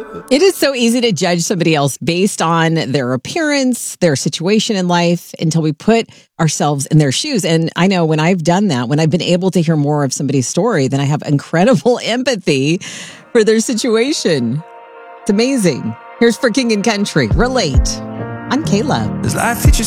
It is so easy to judge somebody else based on their appearance, their situation in life, until we put ourselves in their shoes. And I know when I've done that, when I've been able to hear more of somebody's story, then I have incredible empathy for their situation. It's amazing. Here's For King and Country. Relate. I'm Kayla.